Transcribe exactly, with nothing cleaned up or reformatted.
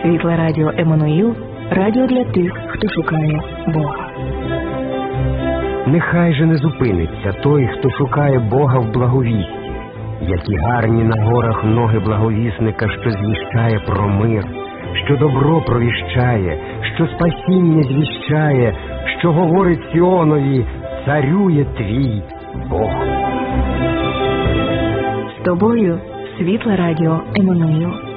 Світле радіо Еммануїл – радіо для тих, хто шукає Бога. Нехай же не зупиниться той, хто шукає Бога в благовісті, які гарні на горах ноги благовісника, що звіщає про мир, що добро провіщає, що спасіння звіщає, що говорить Сіонові: царює твій Бог. З тобою Світле радіо Еммануїл.